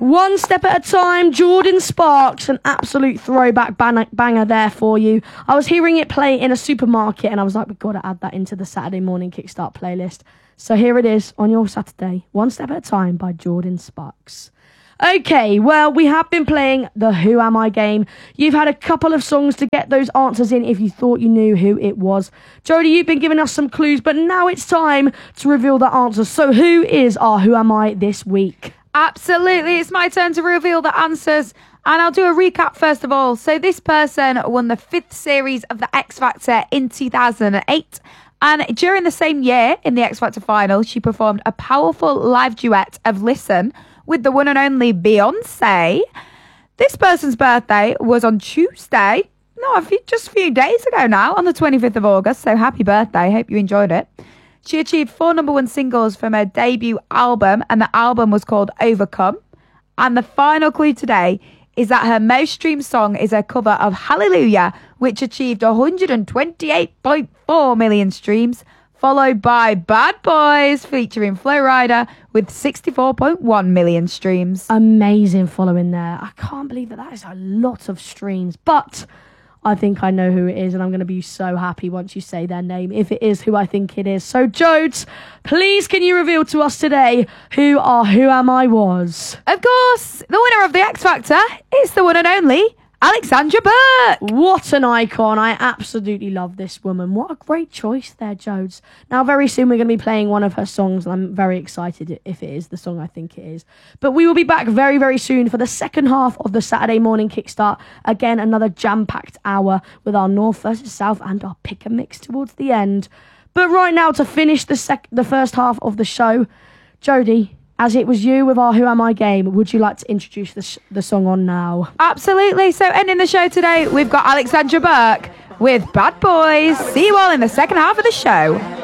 One Step at a Time, Jordan Sparks, an absolute throwback banger there for you. I was hearing it play in a supermarket and I was like, we've got to add that into the Saturday morning Kickstart playlist. So here it is on your Saturday, One Step at a Time by Jordan Sparks. Okay, well, we have been playing the Who Am I game. You've had a couple of songs to get those answers in if you thought you knew who it was. Jodie, you've been giving us some clues, but now it's time to reveal the answers. So who is our Who Am I this week? Absolutely, it's my turn to reveal the answers. And I'll do a recap first of all. So this person won the 5th series of the X Factor in 2008. And during the same year, in the X Factor final, she performed a powerful live duet of Listen with the one and only Beyonce. This person's birthday was on Tuesday. Just a few days ago now, on the 25th of August. So happy birthday. Hope you enjoyed it. She achieved 4 number 1 singles from her debut album, and the album was called Overcome. And the final clue today is that her most streamed song is her cover of Hallelujah, which achieved 128.4 million streams, followed by Bad Boys featuring Flo Rida with 64.1 million streams. Amazing following there. I can't believe that is a lot of streams, but I think I know who it is, and I'm going to be so happy once you say their name, if it is who I think it is. So, Jodes, please can you reveal to us today who our Who Am I was? Of course, the winner of the X Factor is the one and only Alexandra Burke. What an icon. I absolutely love this woman. What a great choice there, Jodes. Now, very soon we're going to be playing one of her songs, and I'm very excited if it is the song I think it is. But we will be back very, very soon for the second half of the Saturday morning Kickstart. Again, another jam-packed hour with our North versus South and our pick and mix towards the end. But right now, to finish the first half of the show, Jodie, as it was you with our Who Am I game, would you like to introduce the song on now? Absolutely. So ending the show today, we've got Alexandra Burke with Bad Boys. See you all in the second half of the show.